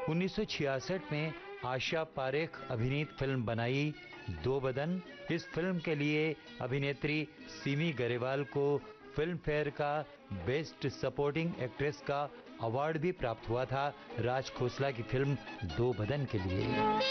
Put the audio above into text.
1966 में आशा पारेख अभिनीत फिल्म बनाई दो बदन। इस फिल्म के लिए अभिनेत्री सिमी गरेवाल को फिल्म फेयर का बेस्ट सपोर्टिंग एक्ट्रेस का अवार्ड भी प्राप्त हुआ था राज खोसला की फिल्म दो बदन के लिए।